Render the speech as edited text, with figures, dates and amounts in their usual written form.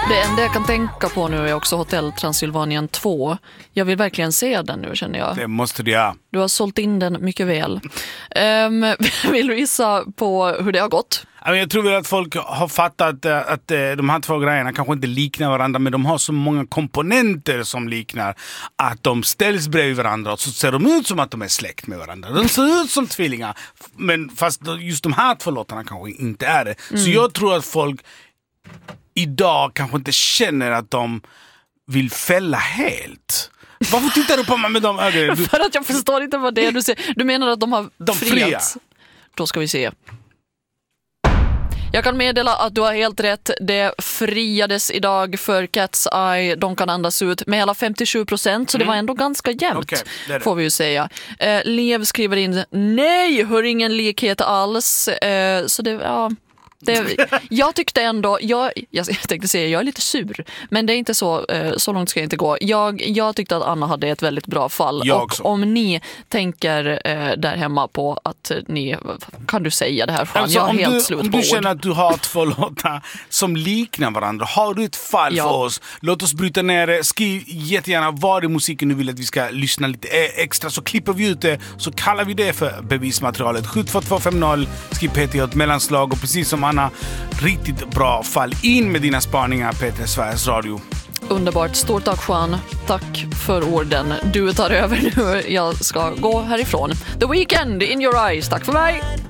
Det enda jag kan tänka på nu är också Hotel Transylvanien 2. Jag vill verkligen se den nu, känner jag. Det måste du göra. Du har sålt in den mycket väl. Vill du gissa på hur det har gått? Jag tror väl att folk har fattat att de här två grejerna kanske inte liknar varandra, men de har så många komponenter som liknar att de ställs bredvid varandra och så ser de ut som att de är släkt med varandra. De ser ut som tvillingar, men fast just de här två låtarna kanske inte är det. Så jag tror att folk idag kanske inte känner att de vill fälla helt. Varför tittar du på mig med de ögonen? För att jag förstår inte vad det är du säger. Du menar att de har friats? Då ska vi se. Jag kan meddela att du har helt rätt. Det friades idag för Cat's Eye. De kan andas ut med hela 57%, så det var ändå ganska jämnt, okay, får vi ju säga. Lev skriver in, nej, hör ingen likhet alls. Så det, ja... jag tyckte ändå, jag tänkte säga jag är lite sur, men det är inte så långt ska jag inte gå. Jag tyckte att Anna hade ett väldigt bra fall, och om ni tänker där hemma på att ni, kan du säga det här, alltså, jag är helt slut på om du känner att du har två låtar som liknar varandra, har du ett fall för oss, låt oss bryta ner det. Skriv jättegärna vad i musiken du vill att vi ska lyssna lite extra, så klipper vi ut det, så kallar vi det för bevismaterialet. 72250, skriv PT ett mellanslag, och precis som Anna, riktigt bra fall. In med dina spaningar, Peter, Sveriges Radio. Underbart, stort tack Juan. Tack för orden. Du tar över nu, jag ska gå härifrån. The Weeknd, In Your Eyes, tack för mig.